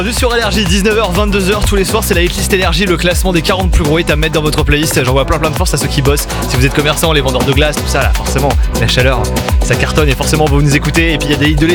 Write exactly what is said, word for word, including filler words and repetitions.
Juste sur Énergie, dix-neuf heures, vingt-deux heures tous les soirs, c'est la hitlist Énergie, le classement des quarante plus gros hits à mettre dans votre playlist. J'envoie plein plein de force à ceux qui bossent. Si vous êtes commerçant, les vendeurs de glace, tout ça là, forcément, la chaleur, ça cartonne et forcément vous nous écoutez. Et puis il y a des hits de